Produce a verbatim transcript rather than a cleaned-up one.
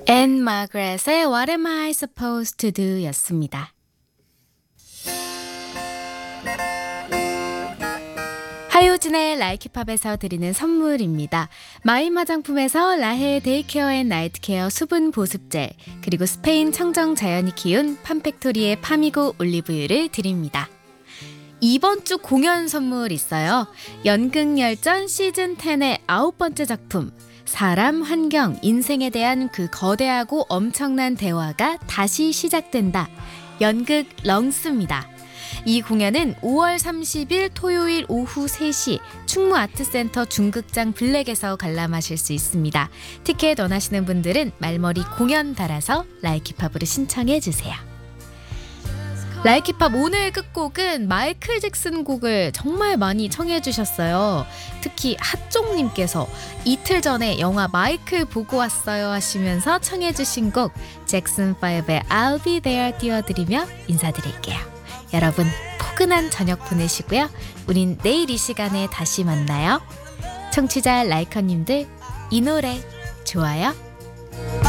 앤 마그렛의 What am I supposed to do 였습니다. 하효진의 라이키팝에서 드리는 선물입니다. 마임 화장품에서 라헤 데이케어 앤 나이트케어 수분 보습젤, 그리고 스페인 청정 자연이 키운 팜팩토리의 파미고 올리브유를 드립니다. 이번 주 공연 선물 있어요. 연극열전 시즌 텐의 아홉 번째 작품, 사람, 환경, 인생에 대한 그 거대하고 엄청난 대화가 다시 시작된다. 연극 렁스입니다. 이 공연은 오월 삼십일 토요일 오후 세 시 충무아트센터 중극장 블랙에서 관람하실 수 있습니다. 티켓 원하시는 분들은 말머리 공연 달아서 라이키팝으로 신청해 주세요. 라이키팝 오늘 끝곡은 마이클 잭슨 곡을 정말 많이 청해 주셨어요. 특히 핫종님께서 이틀 전에 영화 마이클 보고 왔어요 하시면서 청해 주신 곡 잭슨 파이브의 I'll be there 띄워드리며 인사드릴게요. 여러분 포근한 저녁 보내시고요. 우린 내일 이 시간에 다시 만나요. 청취자 라이커님들 이 노래 좋아요?